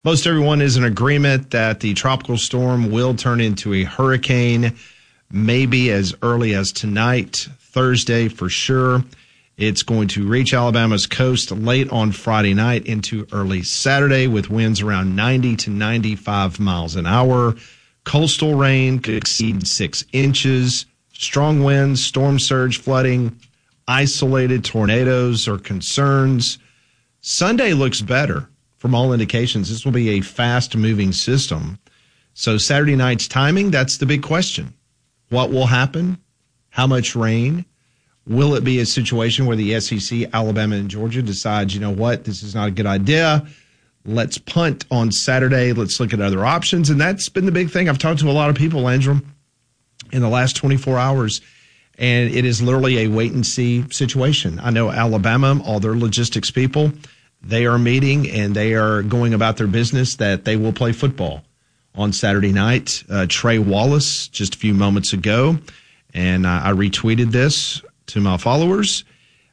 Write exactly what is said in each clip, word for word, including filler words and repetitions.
Most everyone is in agreement that the tropical storm will turn into a hurricane, maybe as early as tonight, Thursday for sure. It's going to reach Alabama's coast late on Friday night into early Saturday with winds around ninety to ninety-five miles an hour. Coastal rain could exceed six inches. Strong winds, storm surge, flooding, isolated tornadoes are concerns. Sunday looks better. From all indications, this will be a fast-moving system. So Saturday night's timing, that's the big question. What will happen? How much rain? Will it be a situation where the S E C, Alabama, and Georgia decides, you know what, this is not a good idea. Let's punt on Saturday. Let's look at other options. And that's been the big thing. I've talked to a lot of people, Landrum, in the last twenty-four hours, and it is literally a wait-and-see situation. I know Alabama, all their logistics people, they are meeting and they are going about their business that they will play football on Saturday night. Uh, Trey Wallace, just a few moments ago, and uh, I retweeted this to my followers.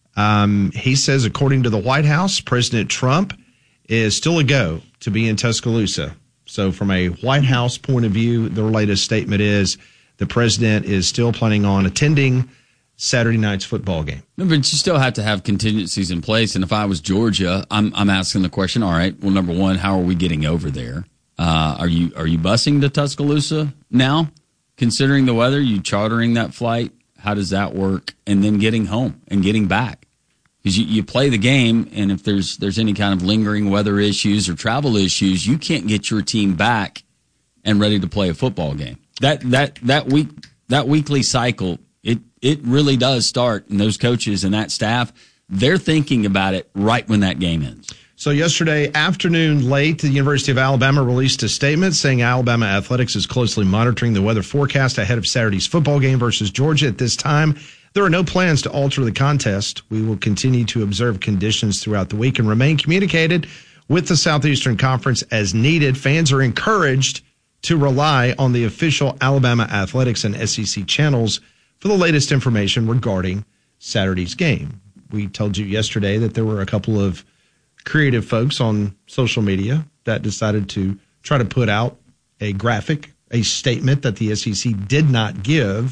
Um, he says, according to the White House, President Trump is still a go to be in Tuscaloosa. So from a White House point of view, their latest statement is the president is still planning on attending Saturday night's football game. But you still have to have contingencies in place. And if I was Georgia, I'm I'm asking the question, all right, well, number one, how are we getting over there? Uh, are you are you busing to Tuscaloosa now? Considering the weather, you chartering that flight? How does that work? And then getting home and getting back. Because you, you play the game, and if there's there's any kind of lingering weather issues or travel issues, you can't get your team back and ready to play a football game. That that that week that weekly cycle, it it really does start, and those coaches and that staff, they're thinking about it right when that game ends. So yesterday afternoon late, the University of Alabama released a statement saying Alabama Athletics is closely monitoring the weather forecast ahead of Saturday's football game versus Georgia. At this time, there are no plans to alter the contest. We will continue to observe conditions throughout the week and remain communicated with the Southeastern Conference as needed. Fans are encouraged to rely on the official Alabama Athletics and S E C channels for the latest information regarding Saturday's game. We told you yesterday that there were a couple of creative folks on social media that decided to try to put out a graphic, a statement that the S E C did not give.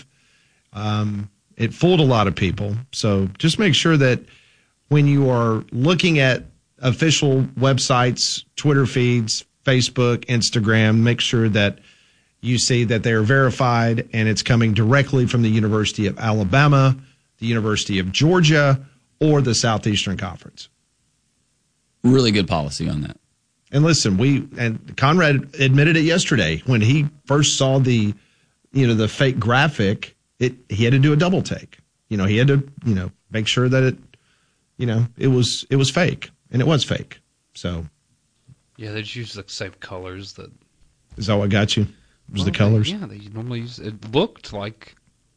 Um, it fooled a lot of people. So just make sure that when you are looking at official websites, Twitter feeds, Facebook, Instagram, make sure that you see that they are verified and it's coming directly from the University of Alabama, the University of Georgia, or the Southeastern Conference. Really good policy on that. And listen, we and Conrad admitted it yesterday when he first saw the, you know, the fake graphic. It he had to do a double take. You know, he had to, you know, make sure that it, you know, it was it was fake, and it was fake. So, yeah, they just use the same colors. That is that what got you? Was well, the colors? They, yeah, they normally use. It looked like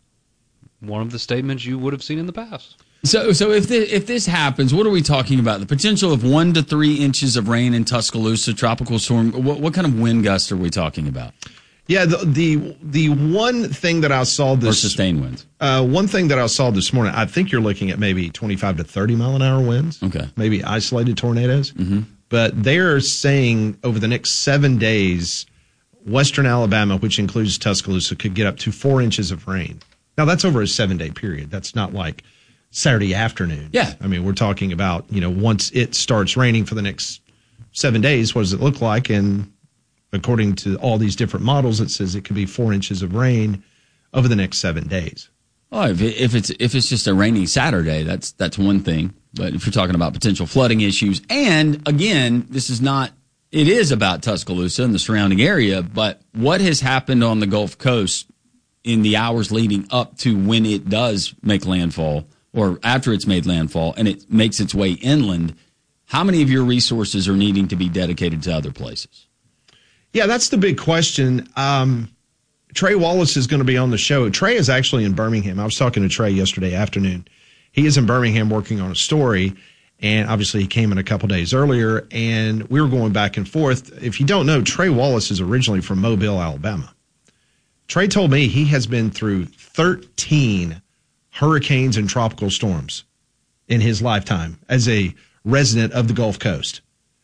one of the statements you would have seen in the past. So, so if this, if this happens, what are we talking about? The potential of one to three inches of rain in Tuscaloosa, tropical storm. What, what kind of wind gust are we talking about? Yeah, the the, the one thing that I saw this or sustained winds. Uh, one thing that I saw this morning, I think you're looking at maybe twenty-five to thirty mile an hour winds. Okay, maybe isolated tornadoes. Mm-hmm. But they're saying over the next seven days, western Alabama, which includes Tuscaloosa, could get up to four inches of rain. Now that's over a seven day period. That's not like Saturday afternoon. Yeah. I mean, we're talking about, you know, once it starts raining for the next seven days, what does it look like? And according to all these different models, it says it could be four inches of rain over the next seven days. Oh, if, it, if it's if it's just a rainy Saturday, that's that's one thing. But if you're talking about potential flooding issues, and again, this is not, it is about Tuscaloosa and the surrounding area, but what has happened on the Gulf Coast in the hours leading up to when it does make landfall, or after it's made landfall and it makes its way inland, how many of your resources are needing to be dedicated to other places? Yeah, that's the big question. Um, Trey Wallace is going to be on the show. Trey is actually in Birmingham. I was talking to Trey yesterday afternoon. He is in Birmingham working on a story, and obviously he came in a couple days earlier, and we were going back and forth. If you don't know, Trey Wallace is originally from Mobile, Alabama. Trey told me he has been through thirteen hurricanes and tropical storms in his lifetime as a resident of the Gulf Coast.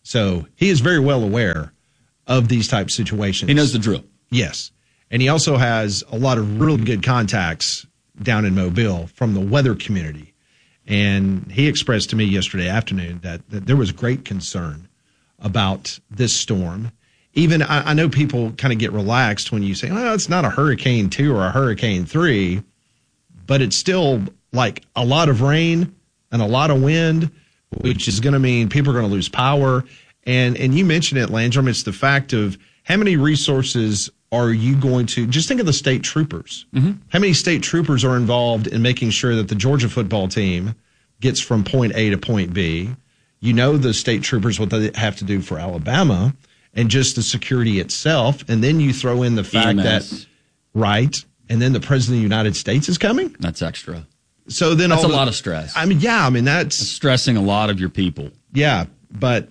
So he is very well aware of these type situations. He knows the drill. Yes. And he also has a lot of really good contacts down in Mobile from the weather community. And he expressed to me yesterday afternoon that, that there was great concern about this storm. Even I, I know people kind of get relaxed when you say, well, it's not a hurricane two or a hurricane three, but it's still like a lot of rain and a lot of wind, which is going to mean people are going to lose power. And and you mentioned it, Landrum, it's the fact of how many resources are you going to, just think of the state troopers. Mm-hmm. How many state troopers are involved in making sure that the Georgia football team gets from point A to point B? You know the state troopers, what they have to do for Alabama, and just the security itself. And then you throw in the fact E M S. that, right, and then the President of the United States is coming? That's extra. So then That's all a the, lot of stress. I mean, yeah, I mean, that's... It's stressing a lot of your people. Yeah, but,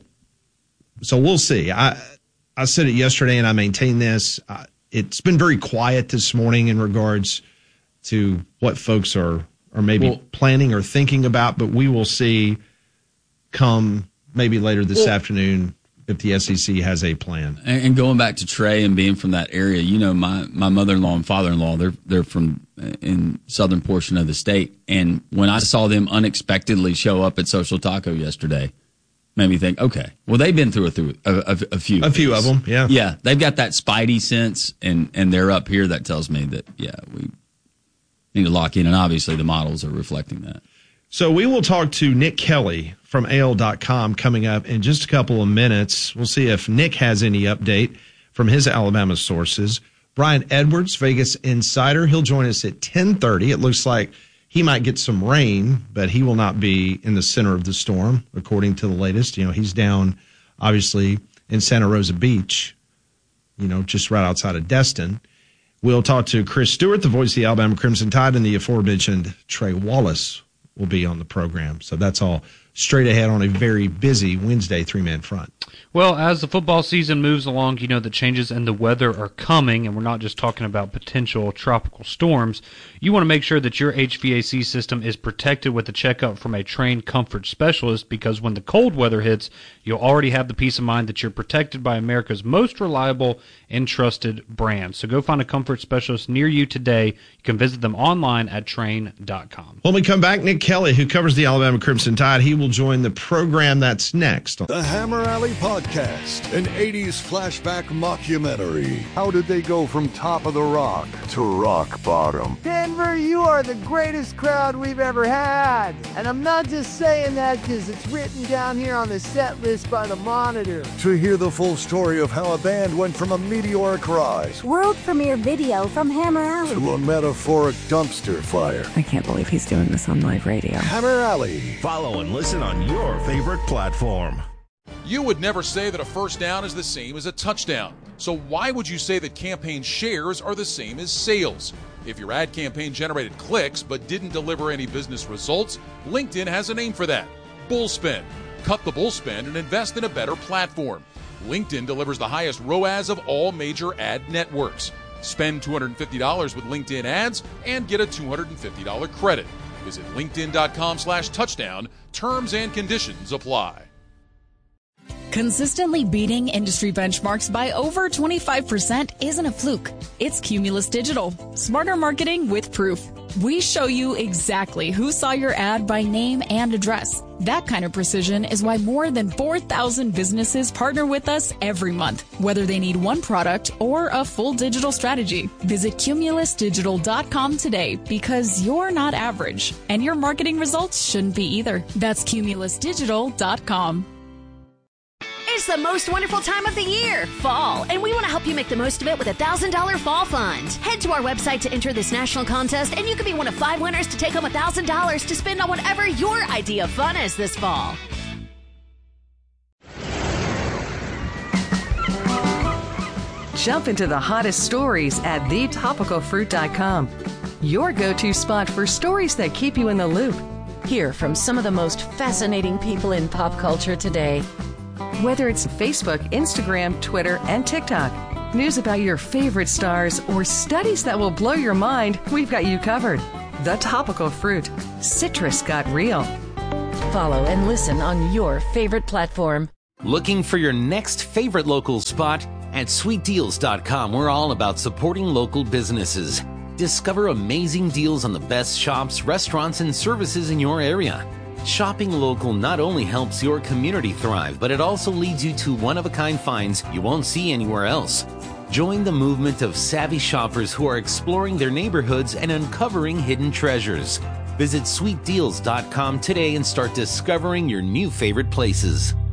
so we'll see. I I said it yesterday, and I maintain this. Uh, it's been very quiet this morning in regards to what folks are, are maybe well, planning or thinking about, but we will see come maybe later this well, afternoon if the S E C has a plan. And, and going back to Trey and being from that area, you know, my, my mother-in-law and father-in-law, they're they're from in southern portion of the state. And when I saw them unexpectedly show up at Social Taco yesterday, made me think, okay, well, they've been through a, through a, a, a few. A few of them, yeah. Yeah, they've got that spidey sense, and, and they're up here. That tells me that, yeah, we need to lock in, and obviously the models are reflecting that. So we will talk to Nick Kelly from A L dot com coming up in just a couple of minutes. We'll see if Nick has any update from his Alabama sources. Brian Edwards, Vegas Insider, he'll join us at ten thirty. It looks like he might get some rain, but he will not be in the center of the storm, according to the latest. You know, he's down, obviously, in Santa Rosa Beach, you know, just right outside of Destin. We'll talk to Chris Stewart, the voice of the Alabama Crimson Tide, and the aforementioned Trey Wallace will be on the program. So that's all straight ahead on a very busy Wednesday three-man front. Well, as the football season moves along, you know the changes in the weather are coming, and we're not just talking about potential tropical storms. You want to make sure that your H V A C system is protected with a checkup from a trained comfort specialist, because when the cold weather hits, you'll already have the peace of mind that you're protected by America's most reliable and trusted brand. So go find a comfort specialist near you today. You can visit them online at train dot com. When we come back, Nick Kelly, who covers the Alabama Crimson Tide, he will join the program that's next. The Hammer Alley Podcast, an eighties flashback mockumentary. How did they go from top of the rock to rock bottom? Denver, you are the greatest crowd we've ever had. And I'm not just saying that because it's written down here on the set list by the Monitor. To hear the full story of how a band went from a meteoric rise, world premiere video from Hammer Alley, to a metaphoric dumpster fire. I can't believe he's doing this on live radio. Hammer Alley. Follow and listen on your favorite platform. You would never say that a first down is the same as a touchdown. So why would you say that campaign shares are the same as sales? If your ad campaign generated clicks but didn't deliver any business results, LinkedIn has a name for that: Bullspend. Cut the bullspend and invest in a better platform. LinkedIn delivers the highest R O A S of all major ad networks. Spend two hundred fifty dollars with LinkedIn ads and get a two hundred fifty dollars credit. Visit linkedin.com slash touchdown. Terms and conditions apply. Consistently beating industry benchmarks by over twenty-five percent isn't a fluke. It's Cumulus Digital. Smarter marketing with proof. We show you exactly who saw your ad by name and address. That kind of precision is why more than four thousand businesses partner with us every month, whether they need one product or a full digital strategy. Visit cumulus digital dot com today, because you're not average, and your marketing results shouldn't be either. That's cumulus digital dot com. It's the most wonderful time of the year, fall, and we want to help you make the most of it with a one thousand dollars Fall Fund. Head to our website to enter this national contest, and you could be one of five winners to take home one thousand dollars to spend on whatever your idea of fun is this fall. Jump into the hottest stories at the topical fruit dot com, your go-to spot for stories that keep you in the loop. Hear from some of the most fascinating people in pop culture today. Whether it's Facebook, Instagram, Twitter, and TikTok, news about your favorite stars, or studies that will blow your mind, we've got you covered. The Topical Fruit. Citrus got real. Follow and listen on your favorite platform. Looking for your next favorite local spot? At sweet deals dot com, we're all about supporting local businesses. Discover amazing deals on the best shops, restaurants, and services in your area. Shopping local not only helps your community thrive, but it also leads you to one-of-a-kind finds you won't see anywhere else. Join the movement of savvy shoppers who are exploring their neighborhoods and uncovering hidden treasures. Visit sweet deals dot com today and start discovering your new favorite places.